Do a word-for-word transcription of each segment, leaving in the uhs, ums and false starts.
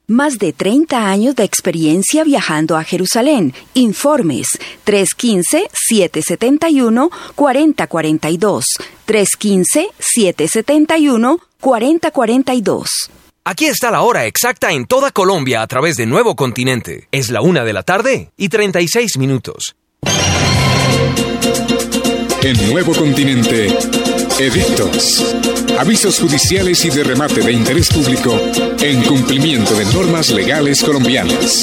Más de treinta años de experiencia viajando a Jerusalén. Informes tres uno cinco, siete siete uno, cuatro cero cuatro dos. tres uno cinco, siete siete uno, cuatro cero cuatro dos. Aquí está la hora exacta en toda Colombia a través de Nuevo Continente. Es la una de la tarde y treinta y seis minutos. En Nuevo Continente, edictos, avisos judiciales y de remate de interés público en cumplimiento de normas legales colombianas.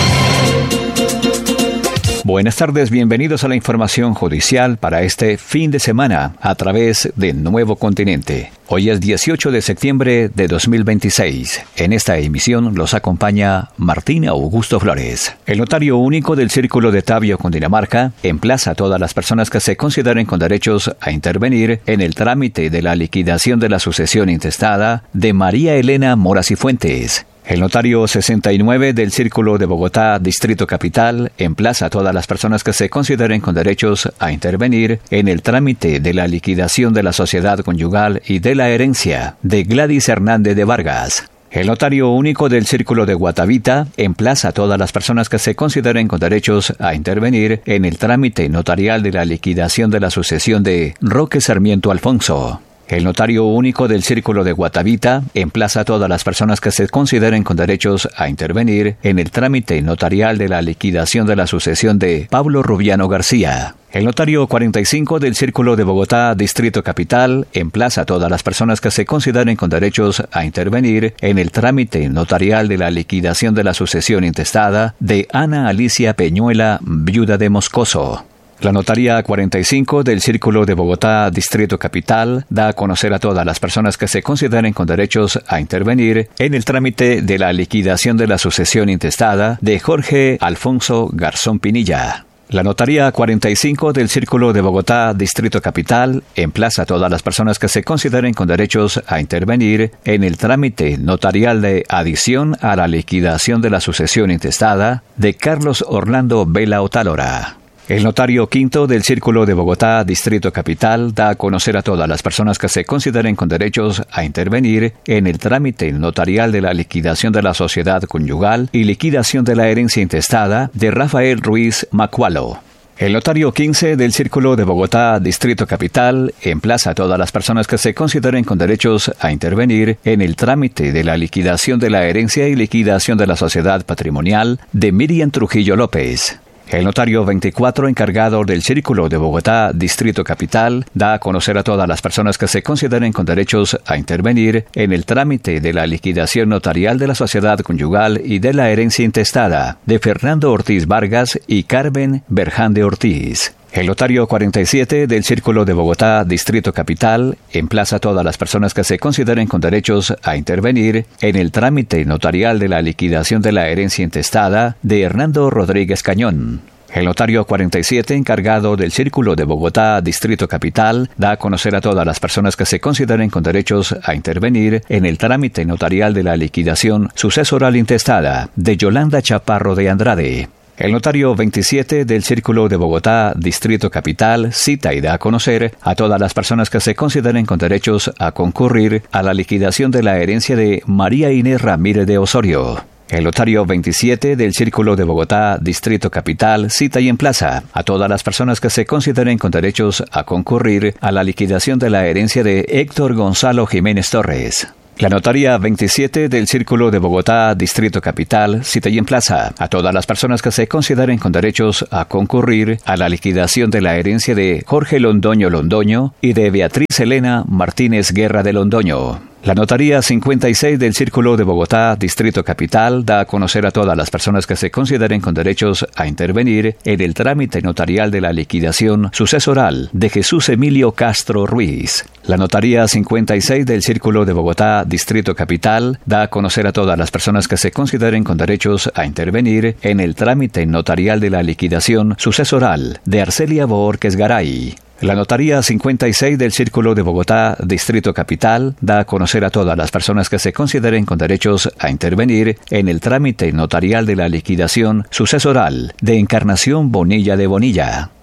Buenas tardes, bienvenidos a la información judicial para este fin de semana a través de Nuevo Continente. Hoy es dieciocho de septiembre de dos mil veintiséis. En esta emisión los acompaña Martín Augusto Flores. El notario único del Círculo de Tabio, Cundinamarca, emplaza a todas las personas que se consideren con derechos a intervenir en el trámite de la liquidación de la sucesión intestada de María Elena Mora Cifuentes. El notario sesenta y nueve del Círculo de Bogotá, Distrito Capital, emplaza a todas las personas que se consideren con derechos a intervenir en el trámite de la liquidación de la sociedad conyugal y de la herencia de Gladys Hernández de Vargas. El notario único del Círculo de Guatavita emplaza a todas las personas que se consideren con derechos a intervenir en el trámite notarial de la liquidación de la sucesión de Roque Sarmiento Alfonso. El notario único del Círculo de Guatavita emplaza a todas las personas que se consideren con derechos a intervenir en el trámite notarial de la liquidación de la sucesión de Pablo Rubiano García. El notario cuarenta y cinco del Círculo de Bogotá, Distrito Capital, emplaza a todas las personas que se consideren con derechos a intervenir en el trámite notarial de la liquidación de la sucesión intestada de Ana Alicia Peñuela, viuda de Moscoso. La Notaría cuarenta y cinco del Círculo de Bogotá, Distrito Capital, da a conocer a todas las personas que se consideren con derechos a intervenir en el trámite de la liquidación de la sucesión intestada de Jorge Alfonso Garzón Pinilla. La Notaría cuarenta y cinco del Círculo de Bogotá, Distrito Capital, emplaza a todas las personas que se consideren con derechos a intervenir en el trámite notarial de adición a la liquidación de la sucesión intestada de Carlos Orlando Vela Otálora. El notario quinto del Círculo de Bogotá, Distrito Capital, da a conocer a todas las personas que se consideren con derechos a intervenir en el trámite notarial de la liquidación de la sociedad conyugal y liquidación de la herencia intestada de Rafael Ruiz Macualo. El notario quince del Círculo de Bogotá, Distrito Capital, emplaza a todas las personas que se consideren con derechos a intervenir en el trámite de la liquidación de la herencia y liquidación de la sociedad patrimonial de Miriam Trujillo López. El notario veinticuatro encargado del Círculo de Bogotá, Distrito Capital, da a conocer a todas las personas que se consideren con derechos a intervenir en el trámite de la liquidación notarial de la sociedad conyugal y de la herencia intestada de Fernando Ortiz Vargas y Carmen Berján Ortiz. El notario cuarenta y siete del Círculo de Bogotá, Distrito Capital, emplaza a todas las personas que se consideren con derechos a intervenir en el trámite notarial de la liquidación de la herencia intestada de Hernando Rodríguez Cañón. El notario cuarenta y siete encargado del Círculo de Bogotá, Distrito Capital, da a conocer a todas las personas que se consideren con derechos a intervenir en el trámite notarial de la liquidación sucesoral intestada de Yolanda Chaparro de Andrade. El notario veintisiete del Círculo de Bogotá, Distrito Capital, cita y da a conocer a todas las personas que se consideren con derechos a concurrir a la liquidación de la herencia de María Inés Ramírez de Osorio. El notario veintisiete del Círculo de Bogotá, Distrito Capital, cita y emplaza a todas las personas que se consideren con derechos a concurrir a la liquidación de la herencia de Héctor Gonzalo Jiménez Torres. La Notaría veintisiete del Círculo de Bogotá, Distrito Capital, cita y emplaza a todas las personas que se consideren con derechos a concurrir a la liquidación de la herencia de Jorge Londoño Londoño y de Beatriz Elena Martínez Guerra de Londoño. La Notaría cincuenta y seis del Círculo de Bogotá, Distrito Capital, da a conocer a todas las personas que se consideren con derechos a intervenir en el trámite notarial de la liquidación sucesoral de Jesús Emilio Castro Ruiz. La Notaría cincuenta y seis del Círculo de Bogotá, Distrito Capital, da a conocer a todas las personas que se consideren con derechos a intervenir en el trámite notarial de la liquidación sucesoral de Arcelia Borges Garay. La Notaría cincuenta y seis del Círculo de Bogotá, Distrito Capital, da a conocer a todas las personas que se consideren con derechos a intervenir en el trámite notarial de la liquidación sucesoral de Encarnación Bonilla de Bonilla.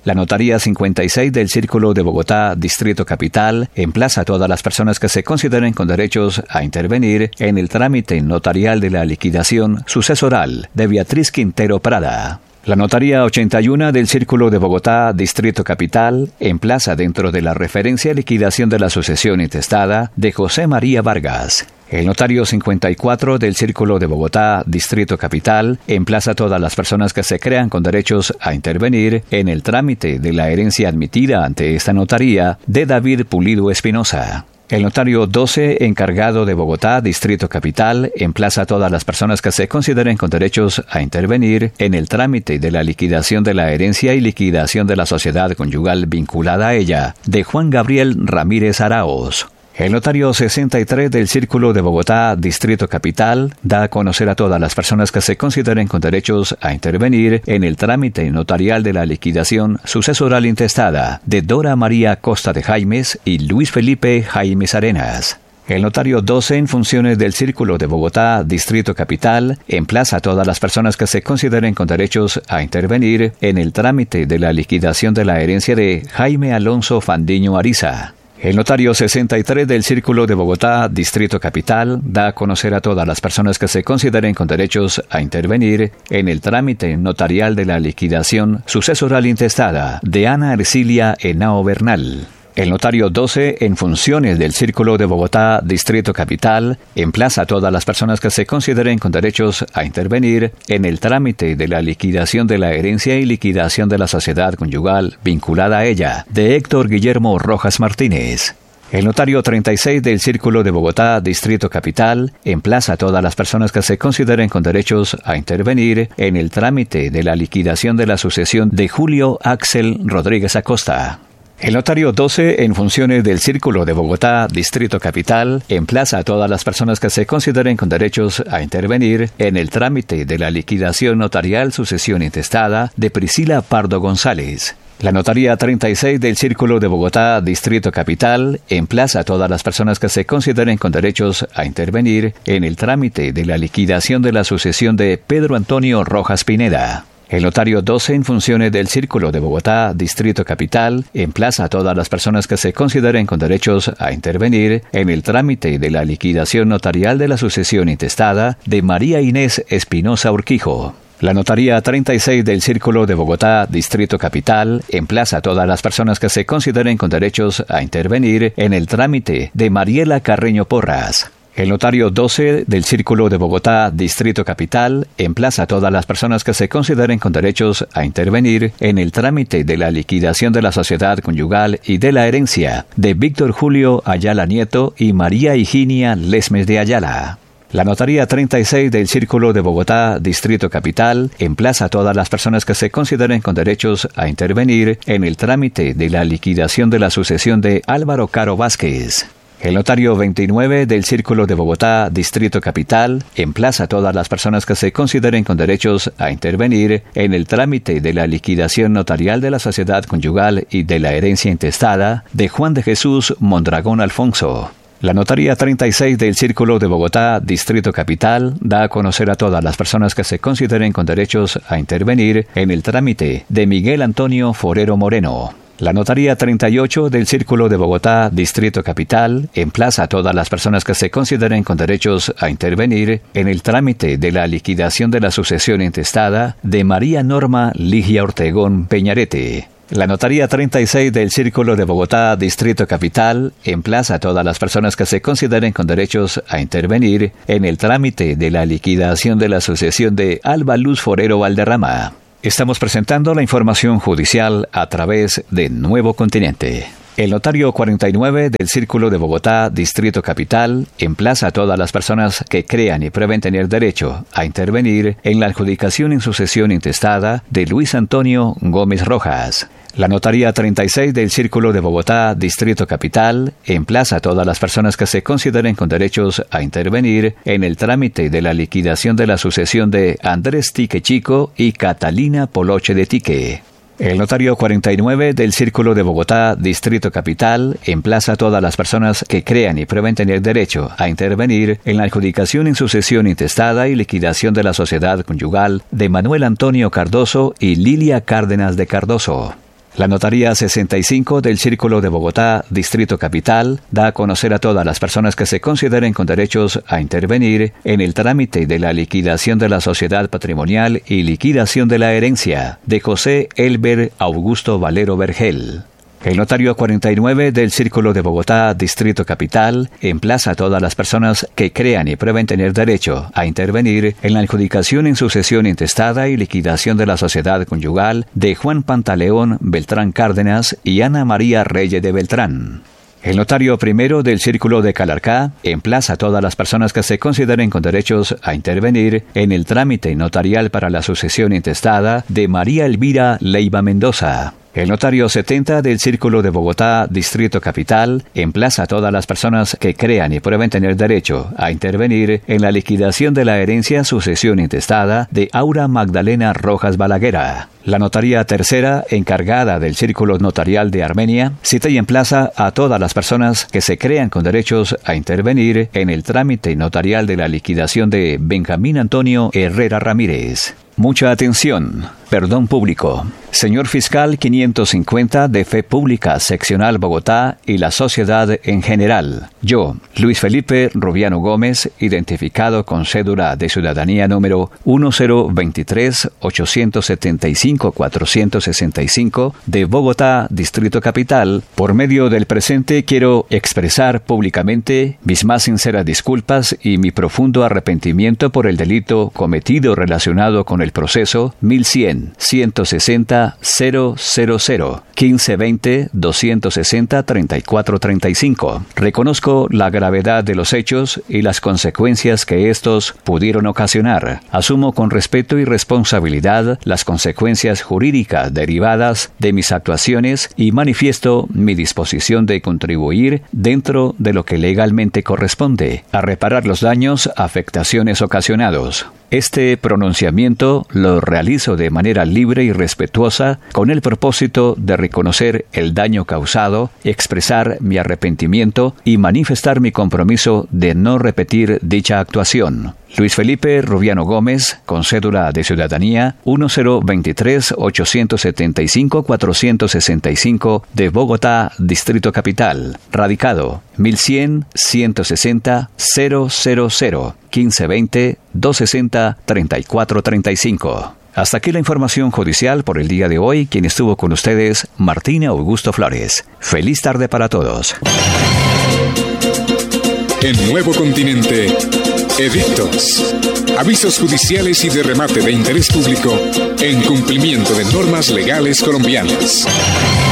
La Notaría cincuenta y seis del Círculo de Bogotá, Distrito Capital, emplaza a todas las personas que se consideren con derechos a intervenir en el trámite notarial de la liquidación sucesoral de Beatriz Quintero Prada. La Notaría ochenta y uno del Círculo de Bogotá, Distrito Capital, emplaza dentro de la referencia a liquidación de la sucesión intestada de José María Vargas. El Notario cincuenta y cuatro del Círculo de Bogotá, Distrito Capital, emplaza a todas las personas que se crean con derechos a intervenir en el trámite de la herencia admitida ante esta notaría de David Pulido Espinosa. El Notario doce, encargado de Bogotá, Distrito Capital, emplaza a todas las personas que se consideren con derechos a intervenir en el trámite de la liquidación de la herencia y liquidación de la sociedad conyugal vinculada a ella, de Juan Gabriel Ramírez Araoz. El Notario sesenta y tres del Círculo de Bogotá, Distrito Capital, da a conocer a todas las personas que se consideren con derechos a intervenir en el trámite notarial de la liquidación sucesoral intestada de Dora María Costa de Jaimes y Luis Felipe Jaimes Arenas. El Notario doce en funciones del Círculo de Bogotá, Distrito Capital, emplaza a todas las personas que se consideren con derechos a intervenir en el trámite de la liquidación de la herencia de Jaime Alonso Fandiño Ariza. El Notario sesenta y tres del Círculo de Bogotá, Distrito Capital, da a conocer a todas las personas que se consideren con derechos a intervenir en el trámite notarial de la liquidación sucesoral intestada de Ana Ercilia Henao Bernal. El Notario doce, en funciones del Círculo de Bogotá, Distrito Capital, emplaza a todas las personas que se consideren con derechos a intervenir en el trámite de la liquidación de la herencia y liquidación de la sociedad conyugal vinculada a ella, de Héctor Guillermo Rojas Martínez. El Notario treinta y seis del Círculo de Bogotá, Distrito Capital, emplaza a todas las personas que se consideren con derechos a intervenir en el trámite de la liquidación de la sucesión de Julio Axel Rodríguez Acosta. El Notario doce, en funciones del Círculo de Bogotá, Distrito Capital, emplaza a todas las personas que se consideren con derechos a intervenir en el trámite de la liquidación notarial sucesión intestada de Priscila Pardo González. La Notaría treinta y seis del Círculo de Bogotá, Distrito Capital, emplaza a todas las personas que se consideren con derechos a intervenir en el trámite de la liquidación de la sucesión de Pedro Antonio Rojas Pineda. El Notario doce en funciones del Círculo de Bogotá, Distrito Capital, emplaza a todas las personas que se consideren con derechos a intervenir en el trámite de la liquidación notarial de la sucesión intestada de María Inés Espinosa Urquijo. La Notaría treinta y seis del Círculo de Bogotá, Distrito Capital, emplaza a todas las personas que se consideren con derechos a intervenir en el trámite de Mariela Carreño Porras. El Notario doce del Círculo de Bogotá, Distrito Capital, emplaza a todas las personas que se consideren con derechos a intervenir en el trámite de la liquidación de la sociedad conyugal y de la herencia de Víctor Julio Ayala Nieto y María Higinia Lesmes de Ayala. La Notaría treinta y seis del Círculo de Bogotá, Distrito Capital, emplaza a todas las personas que se consideren con derechos a intervenir en el trámite de la liquidación de la sucesión de Álvaro Caro Vázquez. El Notario veintinueve del Círculo de Bogotá, Distrito Capital, emplaza a todas las personas que se consideren con derechos a intervenir en el trámite de la liquidación notarial de la sociedad conyugal y de la herencia intestada de Juan de Jesús Mondragón Alfonso. La Notaría treinta y seis del Círculo de Bogotá, Distrito Capital, da a conocer a todas las personas que se consideren con derechos a intervenir en el trámite de Miguel Antonio Forero Moreno. La Notaría treinta y ocho del Círculo de Bogotá, Distrito Capital, emplaza a todas las personas que se consideren con derechos a intervenir en el trámite de la liquidación de la sucesión intestada de María Norma Ligia Ortegón Peñarete. La Notaría treinta y seis del Círculo de Bogotá, Distrito Capital, emplaza a todas las personas que se consideren con derechos a intervenir en el trámite de la liquidación de la sucesión de Alba Luz Forero Valderrama. Estamos presentando la información judicial a través de Nuevo Continente. El Notario cuarenta y nueve del Círculo de Bogotá, Distrito Capital, emplaza a todas las personas que crean y prueben tener derecho a intervenir en la adjudicación en sucesión intestada de Luis Antonio Gómez Rojas. La Notaría treinta y seis del Círculo de Bogotá, Distrito Capital, emplaza a todas las personas que se consideren con derechos a intervenir en el trámite de la liquidación de la sucesión de Andrés Tique Chico y Catalina Poloche de Tique. El Notario cuarenta y nueve del Círculo de Bogotá, Distrito Capital, emplaza a todas las personas que crean y prueben tener derecho a intervenir en la adjudicación en sucesión intestada y liquidación de la sociedad conyugal de Manuel Antonio Cardoso y Lilia Cárdenas de Cardoso. La Notaría sesenta y cinco del Círculo de Bogotá, Distrito Capital, da a conocer a todas las personas que se consideren con derechos a intervenir en el trámite de la liquidación de la sociedad patrimonial y liquidación de la herencia de José Elber Augusto Valero Vergel. El notario cuarenta y nueve del Círculo de Bogotá, Distrito Capital, emplaza a todas las personas que crean y prueben tener derecho a intervenir en la adjudicación en sucesión intestada y liquidación de la sociedad conyugal de Juan Pantaleón Beltrán Cárdenas y Ana María Reyes de Beltrán. El notario primero del Círculo de Calarcá emplaza a todas las personas que se consideren con derechos a intervenir en el trámite notarial para la sucesión intestada de María Elvira Leiva Mendoza. El notario setenta del Círculo de Bogotá, Distrito Capital, emplaza a todas las personas que crean y prueben tener derecho a intervenir en la liquidación de la herencia sucesión intestada de Aura Magdalena Rojas Balaguera. La notaría tercera, encargada del Círculo Notarial de Armenia, cita y emplaza a todas las personas que se crean con derechos a intervenir en el trámite notarial de la liquidación de Benjamín Antonio Herrera Ramírez. Mucha atención. Perdón público. Señor Fiscal quinientos cincuenta de Fe Pública Seccional Bogotá y la sociedad en general. Yo, Luis Felipe Rubiano Gómez, identificado con cédula de ciudadanía número uno cero dos tres ocho siete cinco cuatro seis cinco de Bogotá, Distrito Capital, por medio del presente quiero expresar públicamente mis más sinceras disculpas y mi profundo arrepentimiento por el delito cometido relacionado con el proceso mil cien, ciento sesenta, cero cero cero, quince veinte, doscientos sesenta, treinta y cuatro treinta y cinco. Reconozco la gravedad de los hechos y las consecuencias que estos pudieron ocasionar. Asumo con respeto y responsabilidad las consecuencias jurídicas derivadas de mis actuaciones y manifiesto mi disposición de contribuir dentro de lo que legalmente corresponde a reparar los daños, afectaciones ocasionados. Este pronunciamiento lo realizo de manera libre y respetuosa con el propósito de reconocer el daño causado, expresar mi arrepentimiento y manifestar mi compromiso de no repetir dicha actuación. Luis Felipe Rubiano Gómez, con cédula de ciudadanía uno cero dos tres ocho siete cinco cuatro seis cinco de Bogotá, Distrito Capital. Radicado mil cien, ciento sesenta, cero cero cero, quince veinte, doscientos sesenta, treinta y cuatro treinta y cinco. Hasta aquí la información judicial por el día de hoy. Quien estuvo con ustedes, Martín Augusto Flores. Feliz tarde para todos. En Nuevo Continente, edictos, avisos judiciales y de remate de interés público en cumplimiento de normas legales colombianas.